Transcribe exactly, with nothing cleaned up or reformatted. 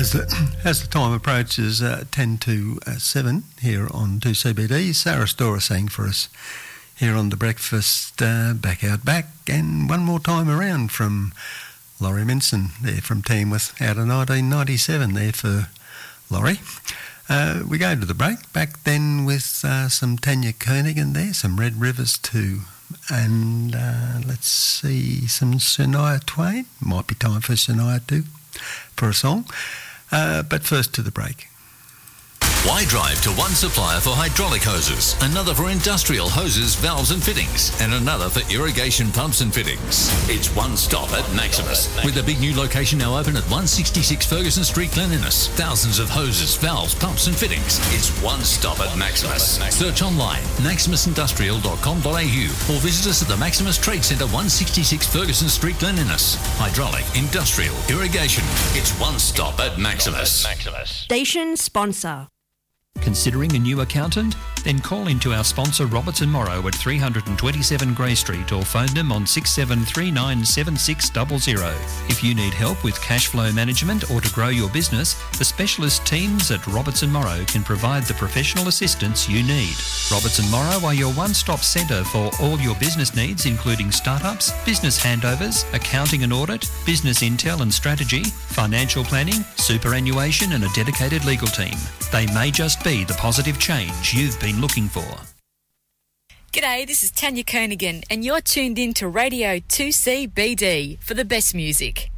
As the, as the time approaches uh, ten to seven here on two C B D, Sarah Storer sang for us here on The Breakfast, uh, Back Out Back, and one more time around from Laurie Minson there from Tamworth out of nineteen ninety-seven there for Laurie. Uh, we go to the break, back then with uh, some Tanya Kernaghan there, some Red Rivers too, and uh, let's see, some Shania Twain. Might be time for Shania too for a song. Uh, but first to the break. Why drive to one supplier for hydraulic hoses, another for industrial hoses, valves and fittings, and another for irrigation pumps and fittings? It's one stop at Maximus. With a big new location now open at one sixty-six Ferguson Street, Glen Innes. Thousands of hoses, valves, pumps and fittings. It's one stop at Maximus. Search online, maximus industrial dot com dot a u, or visit us at the Maximus Trade Centre, one sixty-six Ferguson Street, Glen Innes. Hydraulic, industrial, irrigation. It's one stop at Maximus. Station sponsor. Considering a new accountant? Then call into our sponsor Roberts and Morrow at three twenty-seven Grey Street or phone them on six seven three nine seven six zero zero. If you need help with cash flow management or to grow your business, the specialist teams at Roberts and Morrow can provide the professional assistance you need. Roberts and Morrow are your one-stop centre for all your business needs, including startups, business handovers, accounting and audit, business intel and strategy, financial planning, superannuation and a dedicated legal team. They may just be the positive change you've been looking for. G'day, this is Tanya Kernaghan and you're tuned in to Radio two C B D for the best music.